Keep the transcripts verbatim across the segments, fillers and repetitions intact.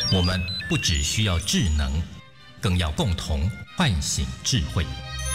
我们不只需要智能，更要共同唤醒智慧。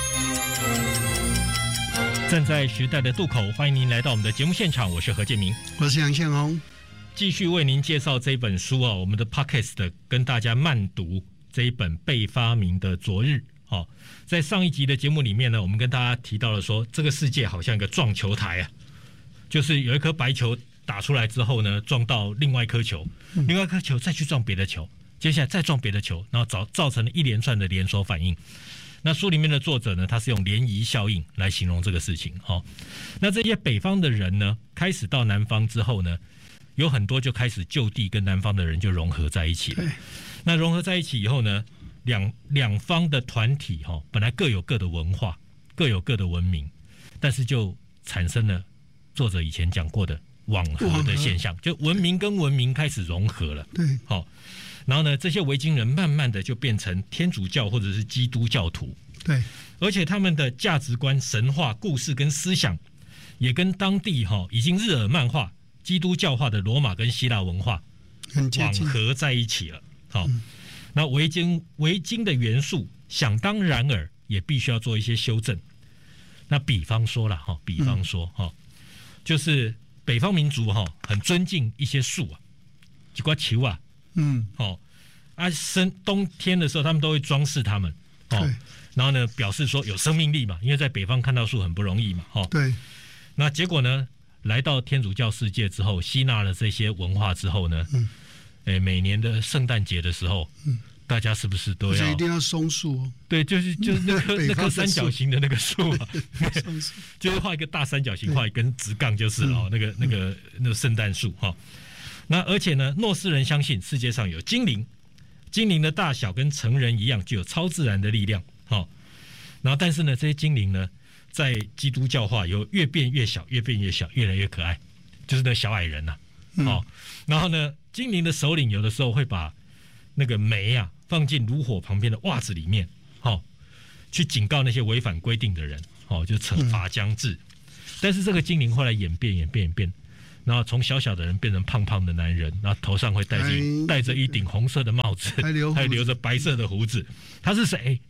站在时代的渡口，欢迎您来到我们的节目现场，我是何建明， 我是杨宪宏， 继续为您介绍这本书啊，我们的 Podcast 跟大家慢读这一本被发明的昨日。哦，在上一集的节目里面呢，我们跟大家提到了说，这个世界好像一个撞球台啊，就是有一颗白球打出来之后呢，撞到另外一颗球，嗯、另外一颗球再去撞别的球，接下来再撞别的球，然后造造成了一连串的连锁反应。那书里面的作者呢，他是用涟漪效应来形容这个事情。哦，那这些北方的人呢，开始到南方之后呢，有很多就开始就地跟南方的人就融合在一起了。那融合在一起以后呢，两两方的团体哈、哦，本来各有各的文化，各有各的文明，但是就产生了作者以前讲过的网合的现象，就文明跟文明开始融合了。 对， 好、哦，然后呢，这些维京人慢慢的就变成天主教或者是基督教徒。 对，而且他们的价值观、神话、故事跟思想，也跟当地哈、哦、已经日耳曼化、基督教化的罗马跟希腊文化网合在一起了。好、哦。嗯，那维京维京的元素，想当然尔也必须要做一些修正。那比方说了哈，比方说哈、嗯，就是北方民族哈很尊敬一些树啊，几块球啊，嗯，好啊，生冬天的时候他们都会装饰它们，哦，然后呢表示说有生命力嘛，因为在北方看到树很不容易嘛，哈， 对。 那结果呢，来到天主教世界之后，吸纳了这些文化之后呢，嗯。欸、每年的圣诞节的时候、嗯，大家是不是都要？ 一定要松树哦。 对，就是就是那棵那棵三角形的那个树啊，就是画一个大三角形，画一根直杠就是了、哦。那个那个那个圣诞树哈、哦。那而且呢，诺斯人相信世界上有精灵，精灵的大小跟成人一样，具有超自然的力量。好、哦，然后但是呢，这些精灵呢，在基督教化有越变越小，越变越小，越来越可爱，就是那小矮人呐、啊。好、哦嗯，然后呢？精灵的首领有的时候会把那个煤啊放进炉火旁边的袜子里面，哦，去警告那些违反规定的人，哦，就惩罚将至、嗯。但是这个精灵后来演变、演变、演变，然后从小小的人变成胖胖的男人，然后头上会戴着戴着一顶红色的帽子，还留还留着白色的胡子。他是谁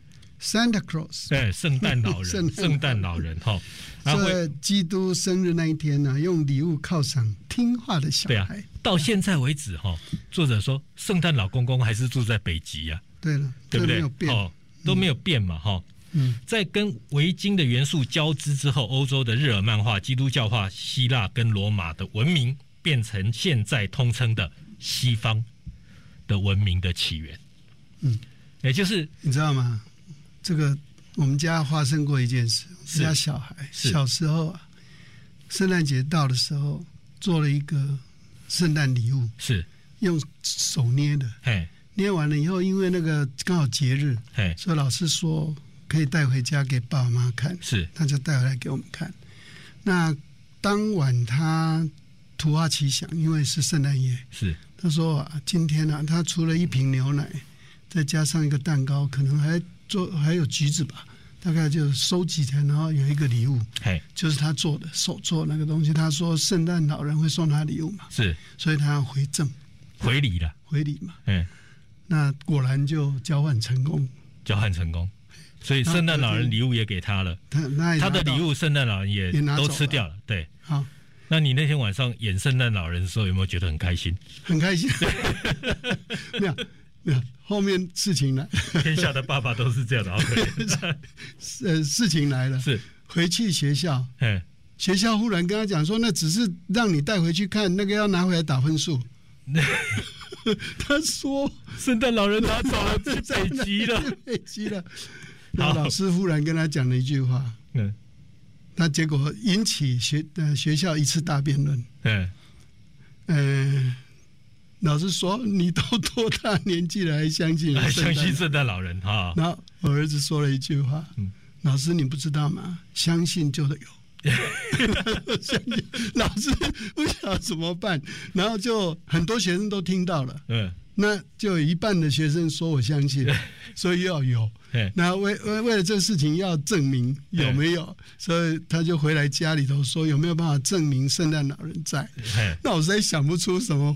？Santa Claus， 对，圣诞老人，圣诞老人哈。 在基督生日那一天呢、啊，用礼物犒赏听话的小孩。 对啊，到现在为止哈，作者说圣诞老公公还是住在北极啊。 对了， 对不对？ 没有变哦，都没有变嘛哈。嗯，在跟维京的元素交织之后，欧洲的日耳曼化、基督教化、希腊跟罗马的文明，变成现在通称的西方的文明的起源。嗯，也就是你知道吗？这个我们家发生过一件事，我们家小孩小时候啊，圣诞节到的时候，做了一个圣诞礼物， 是用手捏的。嘿，捏完了以后，因为那个刚好节日，嘿，所以老师说可以带回家给爸爸妈妈看， 是， 他就带回来给我们看。那当晚他突发奇想，因为是圣诞夜， 是他说啊，今天啊，他除了一瓶牛奶，再加上一个蛋糕，可能还做还有橘子吧，大概就收集起来，然后有一个礼物，就是他做的手做那个东西。他说圣诞老人会送他礼物嘛， 是， 所以他要回赠， 回礼了， 回礼嘛。那果然就交换成功， 交换成功，所以圣诞老人礼物也给他了，他, 他的礼物圣诞老人也都吃掉了。对，好。那你那天晚上演圣诞老人的时候，有没有觉得很开心？ 很开心，没有。没有，后面事情来， 天下的爸爸都是这样的，好可怜。 呃，事情来了， 是回去学校，学校忽然跟他讲说，那只是让你带回去看，那个要拿回来打分数。他说， 圣诞老人拿走了，去北极了， 北极了。然后老师忽然跟他讲了一句话，嗯，那结果引起学呃学校一次大辩论，嗯，呃。老师说：“你都多大年纪了，还相信还相信圣诞老人哈？” 然后我儿子说了一句话：“嗯、老师，你不知道吗？相信就得有。”相信老师不晓得怎么办，然后就很多学生都听到了。嗯，那就有一半的学生说我相信，所以要有。那为为为了这个事情要证明有没有，所以他就回来家里头说有没有办法证明圣诞老人在。那我实在想不出什么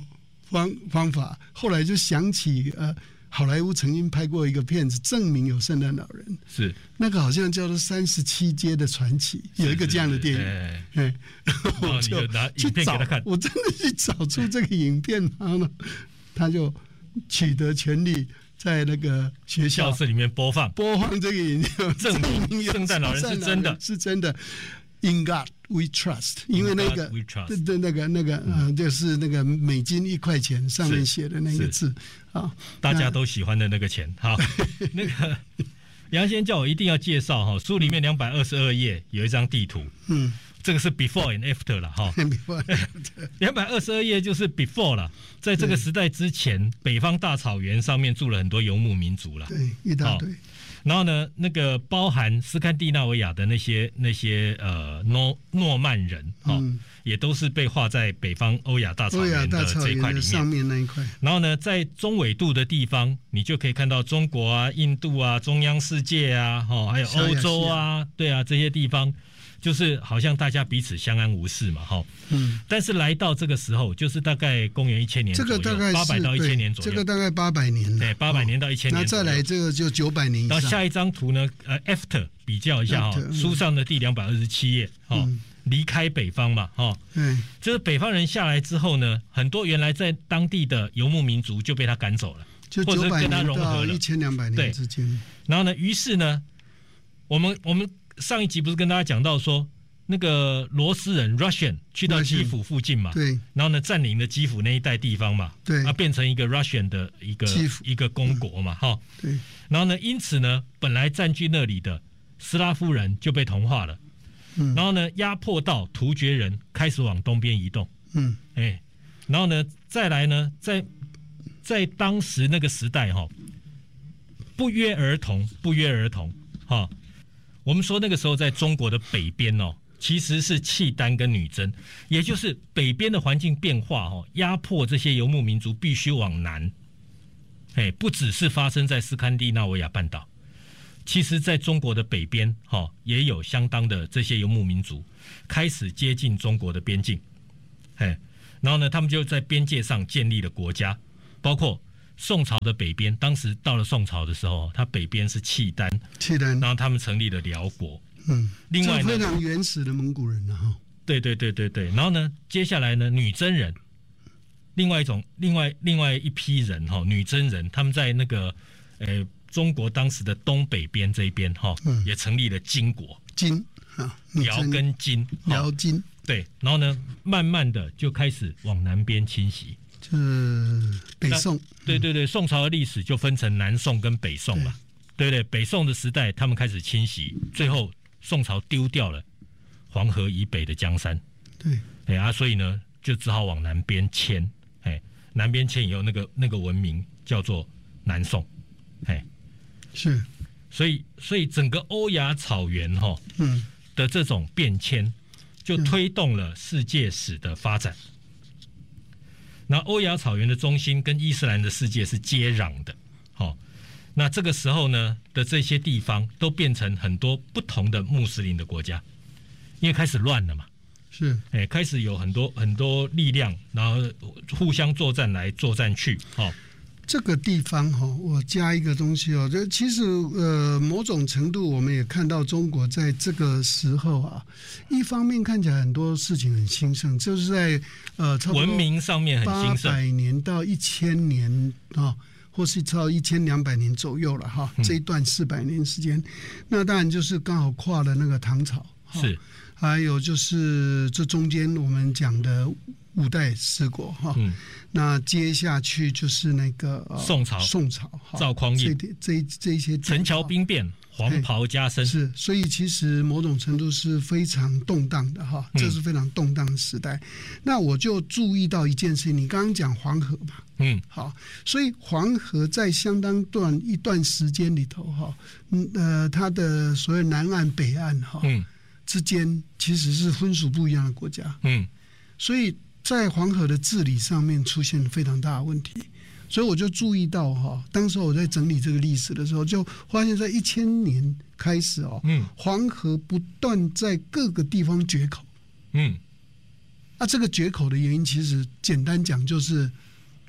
方方法，后来就想起呃。好莱坞曾经拍过一个片子，证明有圣诞老人， 是那个好像叫做《三十七街的传奇》，有一个这样的电影。哎，哎然后我就拿去找，我真的去找出这个影片，然后呢，他就取得权利在那个学校教室里面播放播放这个影片， 证明圣诞老人是真的， 是真的。In God we trust， 因为那个对对那个那个呃，就是那个美金一块钱上面写的那个字啊， 大家都喜欢的那个钱。好，那个杨先叫我一定要介绍哈，书里面两百二十二页有一张地图，嗯，这个是 before and after 了哈。两百二十二页就是 before 了，在这个时代之前，北方大草原上面住了很多游牧民族了， 对，一大堆。 然后呢，那个包含斯堪的纳维亚的那些那些呃诺诺曼人，哈、哦嗯，也都是被划在北方欧亚大草原的这一块里面。 上面那一块。 然后呢，在中纬度的地方，你就可以看到中国啊、印度啊、中央世界啊，哦，还有欧洲啊，对啊，这些地方。就是好像大家彼此相安无事嘛，哈，嗯，但是来到这个时候，就是大概公元一千年左右， 这个大概八百到一千年左右， 这个大概八百年， 对，八百年到一千年、哦， 那再来这个就九百年以上。 然后下一张图呢，呃 ，after 比较一下哈、哦，书上的第两百二十七页，哈、哦，离、嗯、开北方嘛，哈、哦，嗯，就是北方人下来之后呢，很多原来在当地的游牧民族就被他赶走了， 就九百年到一千两百年之间。 然后呢，于是呢，我们我们。上一集不是跟大家讲到说，那个罗斯人 Russian 去到基辅附近嘛， 对， 然后呢占领了基辅那一带地方嘛， 对， 啊变成一个 Russian 的一个一个公国嘛，哈、 嗯，对， 然后呢，因此呢，本来占据那里的斯拉夫人就被同化了，嗯，然后呢，压迫到突厥人开始往东边移动，嗯，哎，然后呢，再来呢，在在当时那个时代哈，不约而同，不约而同，哈。我们说那个时候在中国的北边哦，其实是契丹跟女真，也就是北边的环境变化哦，压迫这些游牧民族必须往南。哎，不只是发生在斯堪的纳维亚半岛，其实在中国的北边哈，也有相当的这些游牧民族开始接近中国的边境。哎，然后呢，他们就在边界上建立了国家，包括。宋朝的北边，当时到了宋朝的时候，它北边是契丹， 契丹， 然后他们成立了辽国。 嗯， 另外呢， 非常原始的蒙古人了哈。 对对对对对，然后呢，接下来呢，女真人，另外一种，另外另外一批人哈，女真人，他们在那个呃中国当时的东北边这一边哈，嗯、也成立了金国， 金啊， 辽跟金， 辽金， 对，然后呢，慢慢的就开始往南边侵袭。 就是北宋， 对对对，宋朝的历史就分成南宋跟北宋嘛，对对，北宋的时代他们开始侵袭，最后宋朝丢掉了黄河以北的江山， 对， 哎啊，所以呢就只好往南边迁，哎，南边迁以后那个那个文明叫做南宋，哎， 是， 所以所以整个欧亚草原哈、哦，嗯的这种变迁，就推动了世界史的发展。那欧亚草原的中心跟伊斯兰的世界是接壤的，好、哦，那这个时候呢的这些地方都变成很多不同的穆斯林的国家，因为开始乱了嘛， 是， 哎，开始有很多很多力量，然后互相作战来作战去，好、哦。 这个地方哈，我加一个东西哦，就其实呃，某种程度我们也看到中国在这个时候啊，一方面看起来很多事情很兴盛，就是在呃，差不多文明上面很兴盛， 八百年到一千年啊，或是超一千两百年左右了哈， 嗯、 这一段四百年时间，那当然就是刚好跨了那个唐朝， 是， 还有就是这中间我们讲的五代十国哈。嗯，那接下去就是那个、呃、 宋朝， 宋朝赵匡胤， 这这这一些陈桥兵变，黄袍加身， 是，所以其实某种程度是非常动荡的哈，这是非常动荡的时代。嗯、那我就注意到一件事情，你刚刚讲黄河嘛，嗯，好，所以黄河在相当段一段时间里头哈，嗯呃，它的所谓南岸北岸哈，嗯，之间其实是分属不一样的国家，嗯，所以。在黄河的治理上面出现非常大的问题，所以我就注意到哈，当时我在整理这个历史的时候，就发现在一千年开始哦，嗯，黄河不断在各个地方决口，嗯，啊，这个决口的原因其实简单讲就是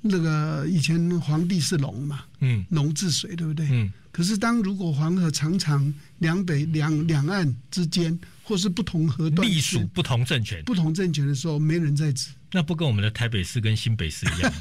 那个以前皇帝是龙嘛， 嗯， 龙治水，对不对？ 嗯。 可是当如果黄河常常两北两两岸之间，或是不同河段隶属不同政权， 不同政权的时候，没人在治。 那不跟我们的台北市跟新北市一样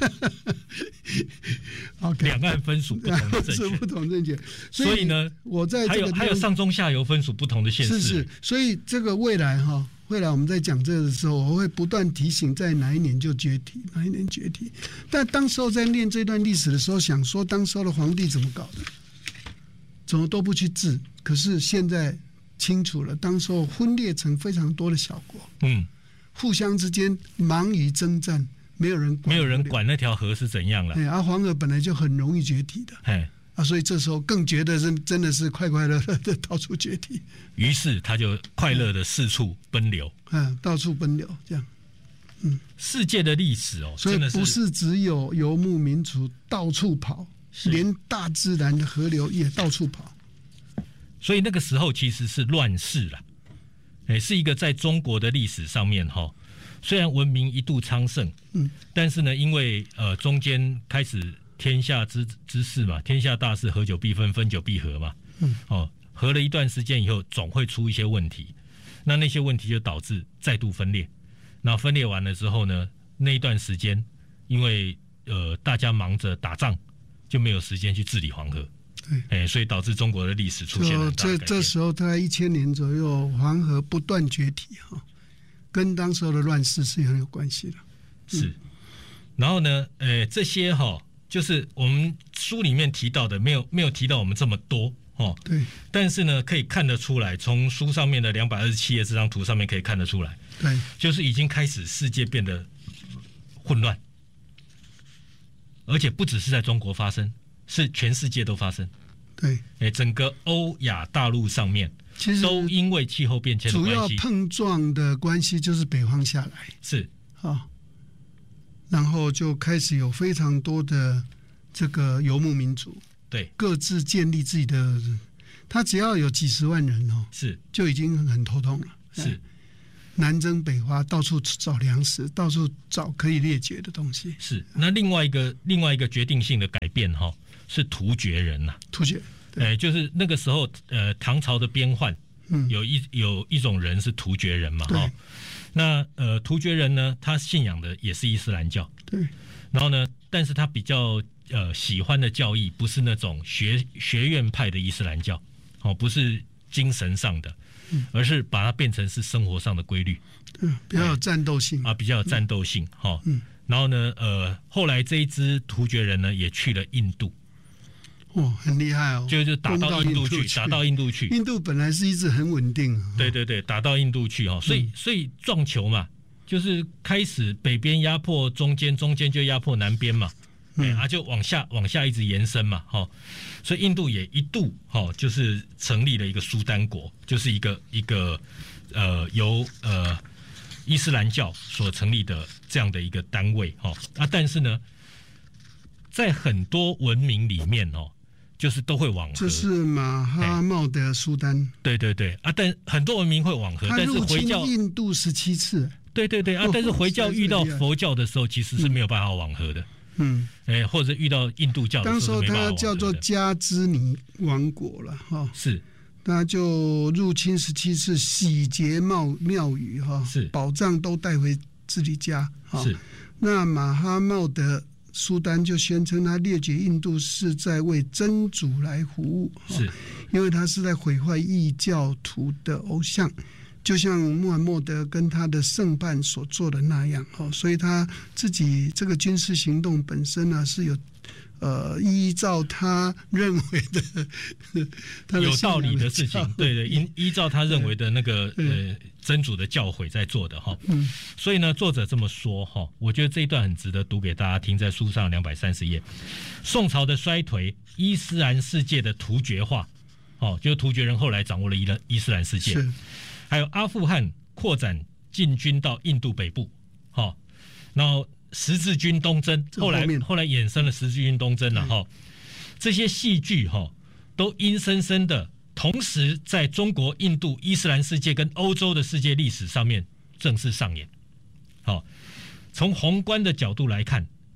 ？OK， 两岸分属不同的政权， 不同政权。 所以呢， 我在还有还有上中下游分属不同的县市。 是是，所以这个未来哈。未来我们在讲这个的时候，我会不断提醒，在哪一年就解体，哪一年解体。但当时候在念这段历史的时候，想说当时候的皇帝怎么搞的，怎么都不去治。可是现在清楚了，当时候分裂成非常多的小国，嗯，互相之间忙于征战，没有人管没有人管那条河是怎样了。 对，而黄河本来就很容易解体的。哎。啊，所以这时候更觉得真真的是快快乐乐的到处解体， 于是他就快乐的四处奔流， 嗯，到处奔流这样，嗯， 世界的历史哦， 所以不是只有游牧民族到处跑，连大自然的河流也到处跑， 所以那个时候其实是乱世啦，哎，是一个在中国的历史上面哈，虽然文明一度昌盛，嗯，但是呢，因为呃中间开始。天下之之事嘛，天下大事，合久必分，分久必合嘛。嗯，哦，合了一段时间以后，总会出一些问题。那那些问题就导致再度分裂。那分裂完了之后呢，那一段时间，因为呃大家忙着打仗，就没有时间去治理黄河。对，哎，所以导致中国的历史出现了很大的改变。 这这时候大概一千年左右，黄河不断崛体哈，跟当时候的乱世是很有关系的。 嗯、是，然后呢，呃，这些哈。就是我们书里面提到的，没有没有提到我们这么多哦。 对。 但是呢，可以看得出来，从书上面的两百二十七页这张图上面可以看得出来， 对， 就是已经开始世界变得混乱，而且不只是在中国发生，是全世界都发生。 对。 哎，整个欧亚大陆上面，其实都因为气候变迁的关系， 主要碰撞的关系就是北方下来是啊。哦，然后就开始有非常多的这个游牧民族， 对， 各自建立自己的，他只要有几十万人哦， 是就已经很头痛了， 是南征北伐，到处找粮食，到处找可以猎掘的东西。 是，那另外一个另外一个决定性的改变哈，是突厥人呐， 突厥， 哎，就是那个时候呃唐朝的边患，嗯，有一有一种人是突厥人嘛，哈。那呃，突厥人呢，他信仰的也是伊斯兰教， 对。 然后呢，但是他比较呃喜欢的教义不是那种学学院派的伊斯兰教，哦，不是精神上的，嗯、而是把它变成是生活上的规律， 嗯，比较有战斗性啊，比较有战斗性，哈、哦，嗯。然后呢，呃，后来这一支突厥人呢，也去了印度。 哦，很厉害哦！ 就就打到印度去，打到印度去。 印度本来是一直很稳定、 哦。对对对，打到印度去哈、哦，所以、嗯、所以撞球嘛，就是开始北边压迫中间，中间就压迫南边嘛，嗯、啊就往下往下一直延伸嘛，哈、哦，所以印度也一度哈、哦，就是成立了一个苏丹国，就是一个一个呃由呃伊斯兰教所成立的这样的一个单位哈、哦、啊，但是呢，在很多文明里面哦。就是都会往河， 就是马哈茂德苏丹， 对对对啊，但很多文明会往河，但是回教印度十七次， 对对对啊，但是回教遇到佛教的时候，其实是没有办法往河的，嗯，哎，或者遇到印度教的时候， 当时候他叫做加兹尼王国了哈， 是， 他就入侵十七次，洗劫庙庙宇哈， 是， 宝藏都带回自己家， 是， 那马哈茂德。苏丹就宣称他猎劫印度是在为真主来服务， 是因为他是在毁坏异教徒的偶像，就像穆罕默德跟他的圣伴所做的那样，所以他自己这个军事行动本身呢是有呃依照他认为的他的有道理的事情，对对，依依照他认为的那个呃真主的教诲在做的哈，嗯，所以呢，作者这么说哈，我觉得这一段很值得读给大家听，在书上两百三十页，宋朝的衰颓，伊斯兰世界的突厥化，哦，就是突厥人后来掌握了伊伊斯兰世界， 是， 还有阿富汗扩展进军到印度北部，哈，然后十字军东征，后来后来衍生了十字军东征了哈，这些戏剧哈都阴森森的。同时，在中国、印度、伊斯兰世界跟欧洲的世界历史上面正式上演。好，从宏观的角度来看，它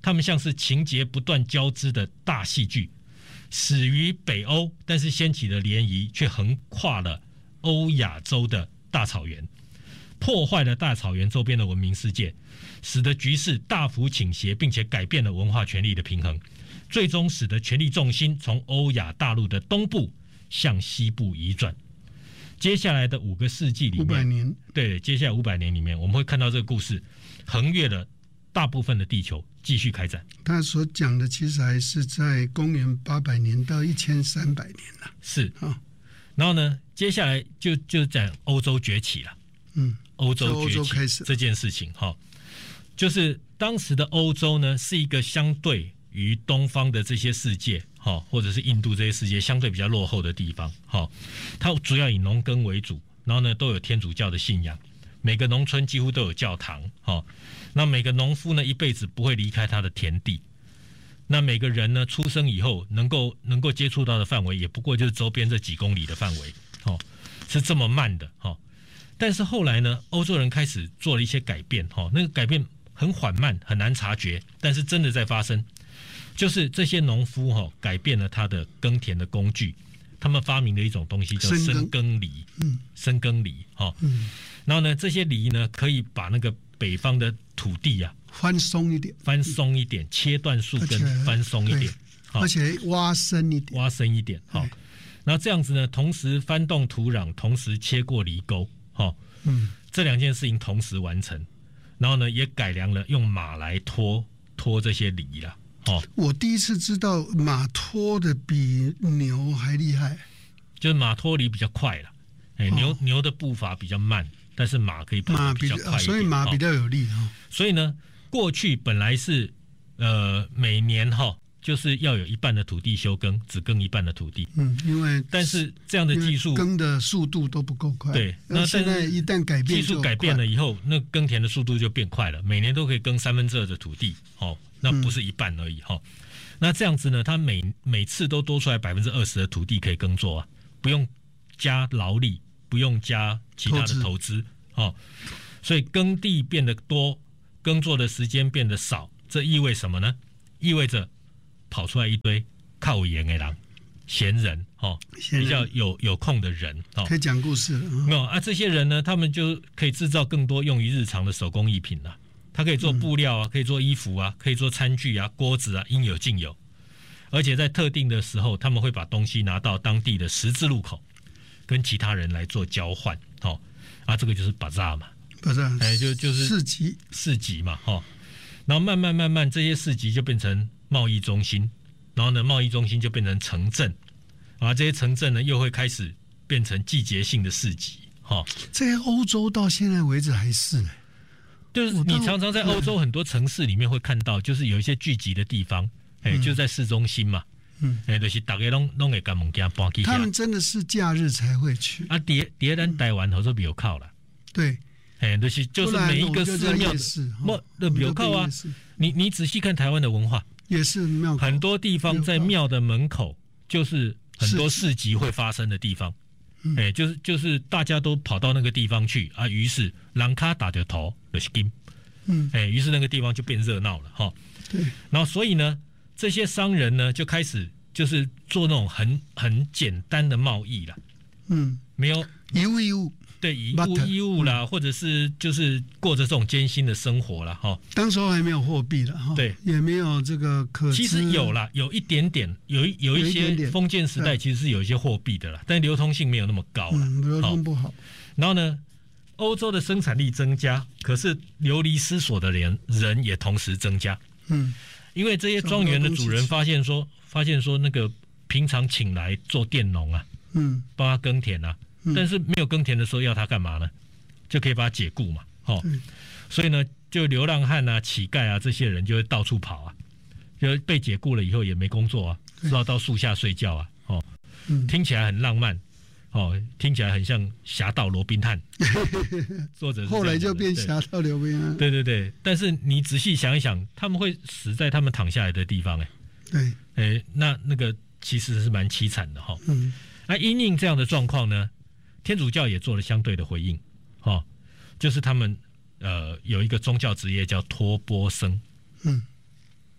他们像是情节不断交织的大戏剧，始于北欧，但是掀起的涟漪却横跨了欧亚洲的大草原，破坏了大草原周边的文明世界，使得局势大幅倾斜，并且改变了文化权力的平衡，最终使得权力重心从欧亚大陆的东部向西部移转。接下来的五个世纪里面， 五百年， 对，接下来五百年里面，我们会看到这个故事横越了大部分的地球，继续开展。 他所讲的其实还是在公元八百年到一千三百年了。 是啊、哦， 然后呢，接下来就就讲欧洲崛起了。 嗯， 欧洲崛起开始这件事情，哈，就是当时的欧洲呢，是一个相对于东方的这些世界，哈，或者是印度这些世界相对比较落后的地方，哈，它主要以农耕为主，然后呢都有天主教的信仰，每个农村几乎都有教堂，哈，那每个农夫呢一辈子不会离开他的田地，那每个人呢出生以后能够能够接触到的范围也不过就是周边这几公里的范围，哦，是这么慢的，哈。但是后来呢，欧洲人开始做了一些改变，哈，那个改变很缓慢，很难察觉，但是真的在发生。就是这些农夫哈改变了他的耕田的工具，他们发明了一种东西叫深耕犁，嗯，深耕犁哈，嗯，然后呢，这些犁呢可以把那个北方的土地啊翻松一点， 翻松一点，切断树根，翻松一点， 而且挖深一点， 挖深一点，好，然后这样子呢，同时翻动土壤，同时切过犁沟，哈，嗯，这两件事情同时完成，然后呢，也改良了用马来拖拖这些犁啦。哦， 我第一次知道马拖的比牛还厉害， 就是马拖犁比较快了，哎、欸，牛、哦、牛的步伐比较慢，但是马可以跑得比较快一点， 所以马比较有力哈、哦。 所以呢，过去本来是呃每年哈、哦、就是要有一半的土地休耕，只耕一半的土地， 嗯，因为但是这样的技术耕的速度都不够快， 对， 那现在一旦改变技术改变了以后，那耕田的速度就变快了，每年都可以耕三分之二的土地，哦。那不是一半而已哈、嗯，那这样子呢，它每每次都多出来百分之二十的土地可以耕作啊，不用加劳力，不用加其他的投资，哦，所以耕地变得多，耕作的时间变得少，这意味什么呢？意味着跑出来一堆靠盐的人、闲人哦，比较有有空的人哦， 可以讲故事了。 没有啊，这些人呢，他们就可以制造更多用于日常的手工艺品了。它可以做布料啊，可以做衣服啊，可以做餐具啊、锅子啊，应有尽有。而且在特定的时候，他们会把东西拿到当地的十字路口，跟其他人来做交换。哦，啊，这个就是巴扎嘛， 巴扎， 哎，就就是市集， 市集嘛，哈、哦。然后慢慢慢慢，这些市集就变成贸易中心，然后呢，贸易中心就变成城镇，啊，这些城镇呢又会开始变成季节性的市集。哈、哦， 在欧洲到现在为止还是呢。 就是你常常在欧洲很多城市里面会看到，就是有一些聚集的地方，哎、嗯，就在市中心嘛，嗯，哎，就是大家拢拢会把物件搬去。 他们真的是假日才会去啊，叠叠咱台湾好说比较靠了， 对， 哎，就是就是每一个寺庙的， 那比较靠啊。你你仔细看台湾的文化， 也是庙， 很多地方在庙的门口就是很多市集会发生的地方。哎、欸，就是就是大家都跑到那个地方去啊，于是人卡打着头就是金，嗯，哎、欸，于是那个地方就变热闹了哈。 对， 然后所以呢，这些商人呢就开始就是做那种很很简单的贸易了，嗯，没有以物易物， 对，以物易物啦、嗯，或者是就是过着这种艰辛的生活啦哈。 当时候还没有货币了哈，对，也没有这个可， 其实有啦，有一点点，有一有一些封建时代其实是有一些货币的啦，但流通性没有那么高啦， 嗯，流通不好。 然后呢，欧洲的生产力增加，可是流离失所的人人也同时增加，嗯，因为这些庄园的主人发现说，发现说那个平常请来做佃农啊，嗯，帮他耕田啊。但是没有耕田的时候要他干嘛呢？就可以把他解雇嘛，哦，所以呢，就流浪汉啊、乞丐啊这些人就会到处跑啊，就被解雇了以后也没工作啊，只好到树下睡觉啊，哦，嗯、听起来很浪漫，哦，听起来很像侠盗罗宾汉，作者是后来就变侠盗罗宾汉， 对对对，但是你仔细想一想，他们会死在他们躺下来的地方、欸，哎， 对， 哎，那那个其实是蛮凄惨的哈、哦，嗯，那因应这样的状况呢？天主教也做了相对的回应，哦，就是他们呃有一个宗教职业叫托钵僧，嗯，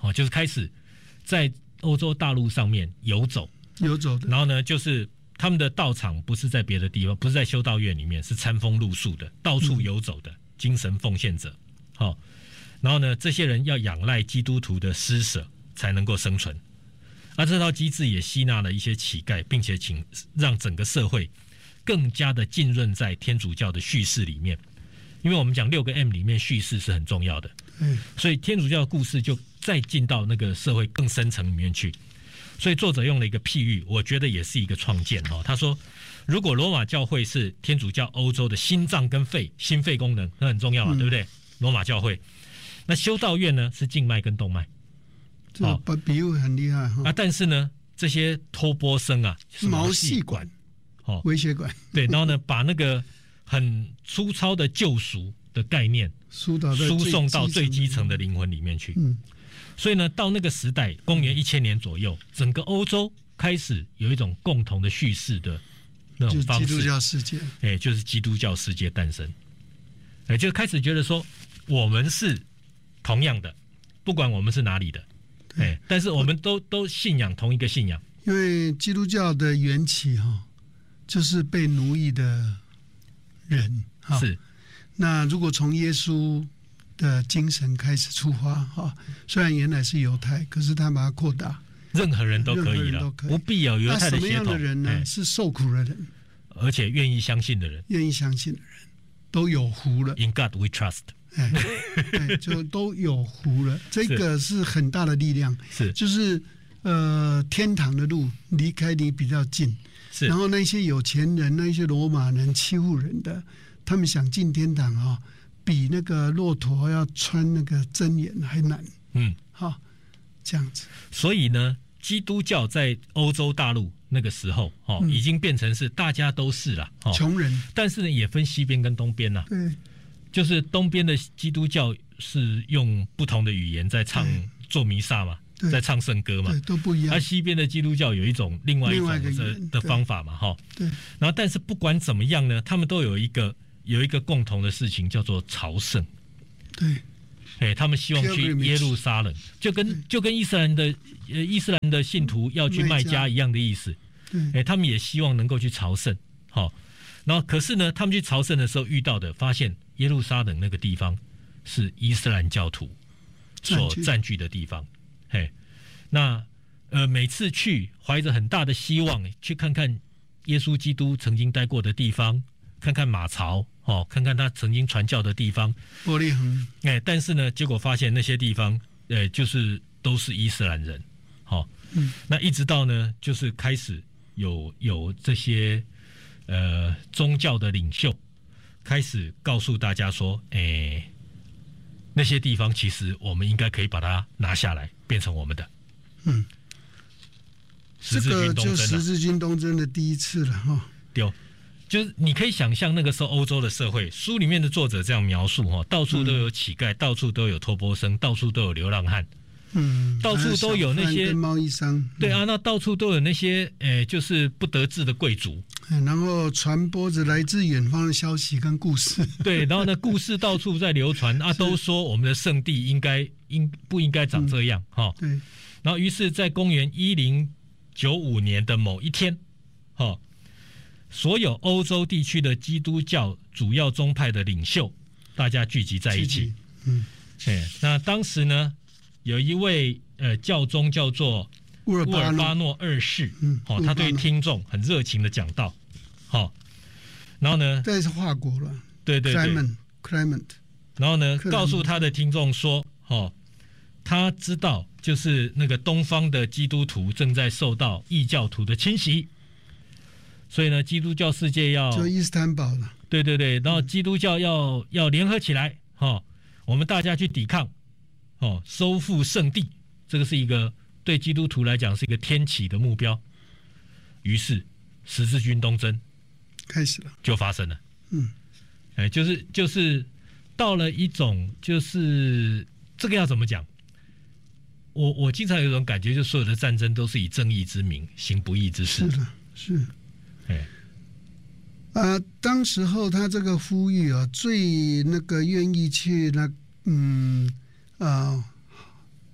哦，就是开始在欧洲大陆上面游走， 游走的。 然后呢，就是他们的道场不是在别的地方，不是在修道院里面，是餐风露宿的，到处游走的、嗯、精神奉献者。好、哦，然后呢，这些人要仰赖基督徒的施舍才能够生存。而这套机制也吸纳了一些乞丐，并且请让整个社会更加的浸润在天主教的叙事里面。因为我们讲六个 M 里面叙事是很重要的，嗯，所以天主教的故事就再进到那个社会更深层里面去。所以作者用了一个譬喻，我觉得也是一个创建哦。他说，如果罗马教会是天主教欧洲的心脏跟肺，心肺功能那很重要嘛，嗯、对不对？罗马教会，那修道院呢是静脉跟动脉。 这个比喻很厉害哈、 啊！但是呢，这些托钵僧啊， 毛细管、哦，微血管， 对，然后呢，把那个很粗糙的救赎的概念输送到最基层的灵魂里面去。嗯，所以呢，到那个时代，公元一千年左右，整个欧洲开始有一种共同的叙事的那种方式， 就是基督教世界， 哎，就是基督教世界诞生，哎，就开始觉得说，我们是同样的，不管我们是哪里的。哎，但是我们都都信仰同一个信仰， 因为基督教的缘起哈、哦，就是被奴役的人哈、哦。 是， 那如果从耶稣的精神开始出发哈、哦，虽然原来是犹太，可是他把它扩大， 任何人都可以了，不必有犹太的血统。 那什么样的人呢？哎、是受苦的人， 而且愿意相信的人， 愿意相信的人都有福了。 In God we trust。 哎, 哎，就都有福了，这个是很大的力量。 是， 就是呃，天堂的路离开你比较近。 是， 然后那些有钱人、那些罗马人欺负人的，他们想进天堂啊、哦，比那个骆驼要穿那个针眼还难。 嗯， 好、哦，这样子。 所以呢，基督教在欧洲大陆那个时候哦、嗯，已经变成是大家都是了、哦、 穷人， 但是呢，也分西边跟东边呐、啊。 对。 就是东边的基督教是用不同的语言在唱做弥撒嘛，在唱圣歌嘛， 对，都不一样。 而西边的基督教有一种另外一种 的, 的方法嘛，哈。 对。 然后，但是不管怎么样呢，他们都有一个有一个共同的事情，叫做朝圣。 对。 哎，他们希望去耶路撒冷，就跟就跟伊斯兰的呃伊斯兰的信徒要去麦加一样的意思。 对。 哎，他们也希望能够去朝圣，好。然后，可是呢，他们去朝圣的时候遇到的，发现耶路撒冷那个地方是伊斯兰教徒所占据的地方。嘿，那呃，每次去怀着很大的希望去看看耶稣基督曾经待过的地方，看看马槽哦，看看他曾经传教的地方。 伯利恒。 哎，但是呢，结果发现那些地方，呃，就是都是伊斯兰人。好、哦，嗯，那一直到呢，就是开始有有这些。呃，宗教的领袖开始告诉大家说：“哎，那些地方其实我们应该可以把它拿下来，变成我们的。” 嗯， 十字军东征、啊、 这个就十字军东征的第一次了哈。 对，就是你可以想象那个时候欧洲的社会，书里面的作者这样描述哈，到处都有乞丐，嗯、到处都有托钵僧，到处都有流浪汉。 嗯， 到处都有那些贸易商，嗯、 对啊，那到处都有那些诶，就是不得志的贵族， 然后传播着来自远方的消息跟故事。 对，然后呢，故事到处在流传啊，都说我们的圣地应该应不应该长这样哈、嗯？ 对。 然后，于是，在公元一零九五年的某一天，哈，所有欧洲地区的基督教主要宗派的领袖，大家聚集在一起。 嗯， 哎，那当时呢？有一位呃教宗叫做乌尔巴诺二世， 嗯， 哦，他对听众很热情的讲道，好、哦，然后呢， 这是法国了， 对对对 Clement, Clement 然后呢，告诉他的听众说，哦，他知道就是那个东方的基督徒正在受到异教徒的侵袭，所以呢，基督教世界要就伊斯坦堡了， 对对对，然后基督教要要联合起来，哈、哦，我们大家去抵抗。哦，收复圣地，这个是一个对基督徒来讲是一个天启的目标。于是十字军东征开始了， 就发生了。 嗯， 哎，就是就是到了一种，就是这个要怎么讲？我我经常有一种感觉，就是所有的战争都是以正义之名行不义之事。 是的，是。 哎， 啊，当时候他这个呼吁啊，最那个愿意去那嗯。啊，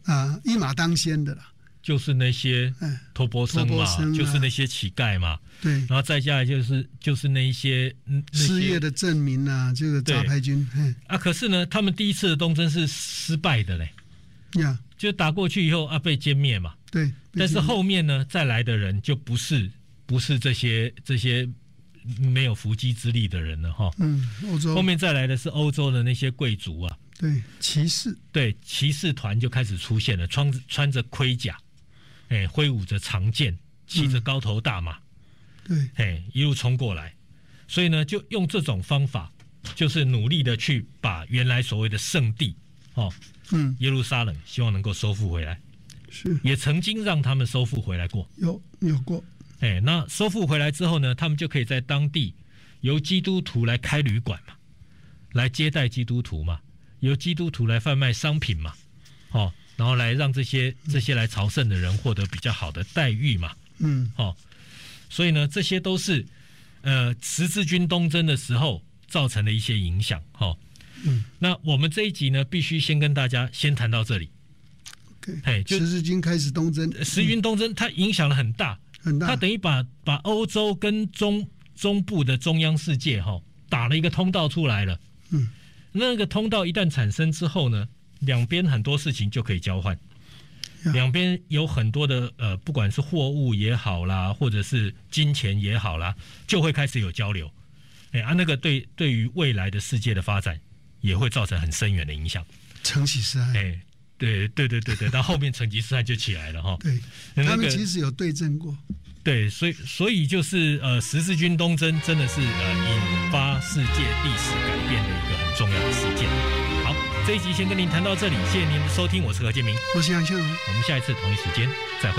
啊，一马当先的啦， 就是那些托钵僧嘛， 啊、 就是那些乞丐嘛， 对， 然后再下来就是就是那一些失业的证明啊，这个杂牌军啊，可是呢，他们第一次的东征是失败的嘞， 呀， 就打过去以后啊被歼灭嘛， 对， 但是后面呢再来的人就不是不是这些这些没有伏击之力的人了哈， 嗯，欧洲后面再来的是欧洲的那些贵族啊， 对，骑士， 对，骑士团就开始出现了，穿穿着盔甲，哎，挥舞着长剑，骑着高头大马， 嗯、对， 哎，一路冲过来，所以呢，就用这种方法，就是努力的去把原来所谓的圣地，哦， 嗯， 耶路撒冷，希望能够收复回来， 是， 也曾经让他们收复回来过， 有有过， 哎，那收复回来之后呢，他们就可以在当地由基督徒来开旅馆嘛，来接待基督徒嘛。由基督徒来贩卖商品嘛，哦，然后来让这些这些来朝圣的人获得比较好的待遇嘛， 嗯， 哦，所以呢，这些都是呃十字军东征的时候造成的一些影响，哦， 嗯， 那我们这一集呢，必须先跟大家先谈到这里 ，OK， 嘿，就十字军开始东征， 十字军东征它影响了很大， 很大， 它等于把把欧洲跟中中部的中央世界哈、哦、打了一个通道出来了， 嗯。 那个通道一旦产生之后呢，两边很多事情就可以交换，两边有很多的呃，不管是货物也好啦，或者是金钱也好啦，就会开始有交流。哎啊，那个对对于未来的世界的发展也会造成很深远的影响。 成吉思汗， 哎，对对对对对，到后面成吉思汗就起来了哈。 对， 那个、 他们其实有对阵过。 对，所以所以就是呃，十字军东征真的是呃引发世界历史改变的一个很重要的事件。好，这一集先跟您谈到这里，谢谢您的收听，我是何建明， 我是杨倩荣， 我们下一次同一时间再会。